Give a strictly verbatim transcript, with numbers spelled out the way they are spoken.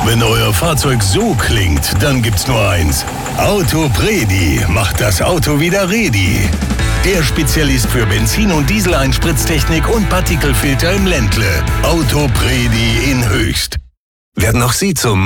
Wenn euer Fahrzeug so klingt, dann gibt's nur eins. Autopredi macht das Auto wieder ready. Der Spezialist für Benzin- und Dieseleinspritztechnik und Partikelfilter im Ländle. Autopredi in Höchst. Werden auch Sie zum